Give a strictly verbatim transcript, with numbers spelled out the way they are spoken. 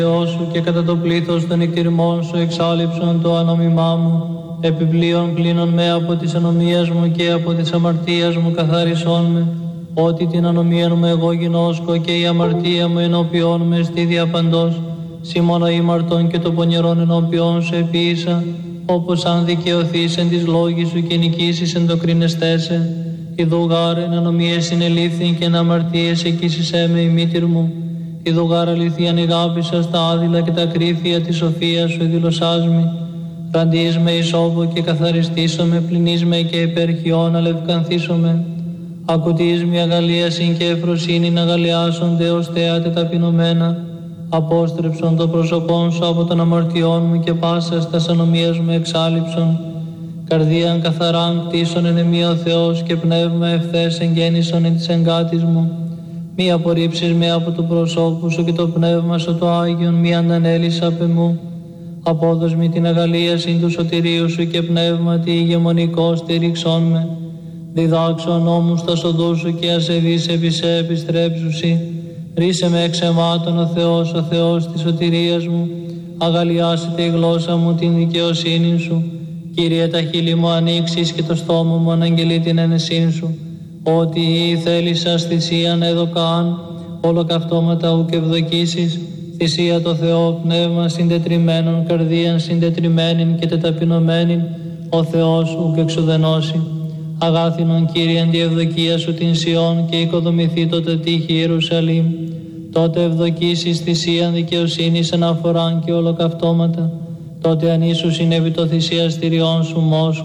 Θεό σου και κατά το πλήθος των εκτιρμών σου εξάλληψον το ανομιμά μου. Επιπλέον πλύνον με από της ανομίας μου και από της αμαρτίας μου καθάρισόν με. Ότι την ανομία μου εγώ γινώσκω και η αμαρτία μου ενώπιόν με στη διαπαντός. Σίμωνα ήμαρτον και το πονηρόν ενώπιόν σου επίησα. Όπως αν δικαιωθείς εν της λόγης σου και νικήσεις εν το κρίνεστέσαι. Ιδού γάρ εν ανομίες συνελήφθην και εν αμαρτίες εκείσισέ με η μήτηρ μου. Ιδού γάρ αληθείαν ηγάπησα στα άδειλα και τα κρύφια της σοφίας σου εδηλωσάς μη. Ραντείς με ισόβο και καθαριστήσω με, πλυνείς με και υπερχιών αλευκανθήσω με. Ακουτείς με αγαλίασιν και ευφροσύνην αγαλιάσονται ως θέατε ταπεινωμένα. Απόστρεψον το πρόσωπόν σου από των αμαρτιών μου και πάσας τας ανομίας μου εξάλληψον. Καρδίαν καθαράν κτίσον εν εμεί ο Θεός και πνεύμα ευθές εγγέννησον εν της εγκάτης μου. Μη απορρίψεις με από του προσώπου σου και το πνεύμα σου το Άγιον μη αντανέλεις απ' εμού. Απόδος μη την αγαλίαση του σωτηρίου σου και πνεύματι ηγεμονικό στήριξόν με. Διδάξω νόμους τα σοδού σου και ασεβείς επί σε επιστρέψουσι. Ρίσε με εξαιμάτων ο Θεός, ο Θεός της σωτηρίας μου. Αγαλιάσετε η γλώσσα μου την δικαιοσύνη σου. Κύριε, τα χείλη μου ανοίξεις και το στόμα μου αναγγελεί την ενεσύν σου. Ότι ή θέλησας θυσίαν έδωκαν, ολοκαυτώματα ουκ ευδοκίσεις. Θυσία το Θεό πνεύμα συντετριμένον, καρδίαν συντετριμένην και τεταπεινωμένην, ο Θεός ουκ εξουδενώσει. Αγάθινον Κύριε τη ευδοκία σου την Σιών και οικοδομηθεί τότε τύχη Ιερουσαλήμ. Τότε ευδοκίσεις θυσίαν δικαιοσύνης αναφοράν και ολοκαυτώματα. Τότε αν ίσου συνέβη το θυσιαστηριόν σου μόσου